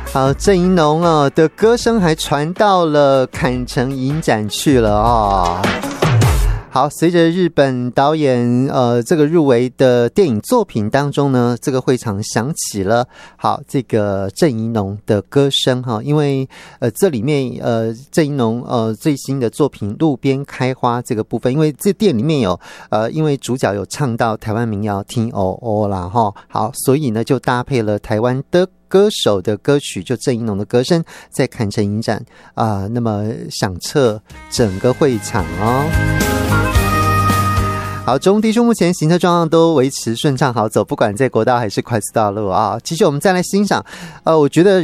好，郑宜农的歌声还传到了坎城影展去了啊。好，随着日本导演这个入围的电影作品当中呢，这个会场响起了好这个郑宜农的歌声哈，因为这里面郑宜农最新的作品《路边开花》这个部分，因为这电影里面有因为主角有唱到台湾民谣听哦哦啦哈，好，所以呢就搭配了台湾的歌手的歌曲，就郑宜农的歌声在坎城影展那么响彻整个会场哦。好，中低速目前行车状况都维持顺畅好走，不管在国道还是快速道路啊。继续我们再来欣赏我觉得